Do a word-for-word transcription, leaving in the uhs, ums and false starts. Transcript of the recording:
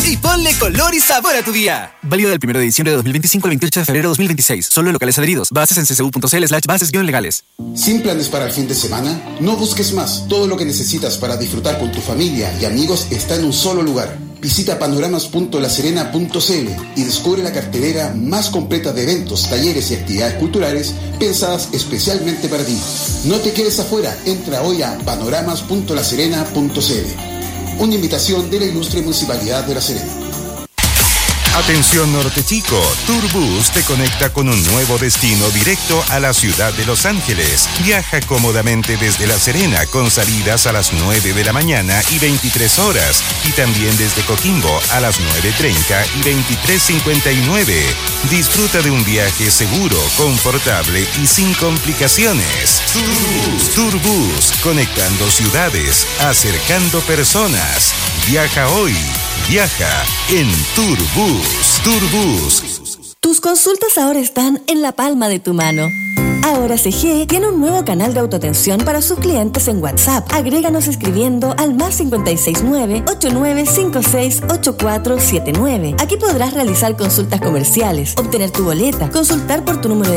y ponle color y sabor a tu día. Válido del primero de diciembre de dos mil veinticinco al veintiocho de febrero de dos mil veintiséis. Solo en locales adheridos. Bases en ccu.cl slash bases guión legales. ¿Sin planes para el fin de semana? No busques más. Todo lo que necesitas para disfrutar con tu familia y amigos está en un solo lugar. Visita panoramas punto la serena punto c l y descubre la cartelera más completa de eventos, talleres y actividades culturales pensadas especialmente para ti. No te quedes afuera. Entra hoy a panoramas punto la serena punto c l. Una invitación de la Ilustre Municipalidad de La Serena. Atención Norte Chico, Turbus te conecta con un nuevo destino directo a la ciudad de Los Ángeles. Viaja cómodamente desde La Serena con salidas a las nueve de la mañana y veintitrés horas y también desde Coquimbo a las nueve treinta y veintitrés cincuenta y nueve. Disfruta de un viaje seguro, confortable y sin complicaciones. Turbus, Turbus, conectando ciudades, acercando personas. Viaja hoy. Viaja en Turbus. Turbus. Tus consultas ahora están en la palma de tu mano. Ahora C G tiene un nuevo canal de autoatención para sus clientes en WhatsApp. Agréganos escribiendo al más cinco seis nueve, ocho nueve cinco seis, ocho cuatro siete nueve. Aquí podrás realizar consultas comerciales, obtener tu boleta, consultar por tu número de